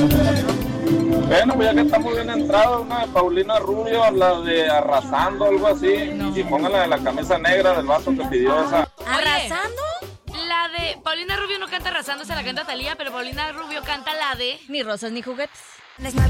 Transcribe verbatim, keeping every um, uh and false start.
Bueno, pues ya que estamos bien entrados, una de Paulina Rubio, la de Arrasando, algo así. No. Y pongan la de la camisa negra del vato que pidió esa. ¿Arrasando? La de Paulina Rubio no canta Arrasando, se la canta Thalía, pero Paulina Rubio canta la de Ni rosas ni juguetes.